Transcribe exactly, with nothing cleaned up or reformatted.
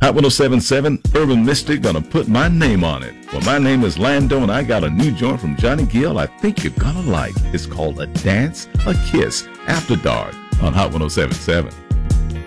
Hot ten seventy-seven, Urban Mystic, gonna put my name on it. Well, my name is Lando, and I got a new joint from Johnny Gill I think you're gonna like. It's called A Dance, A Kiss, After Dark on Hot ten seventy-seven.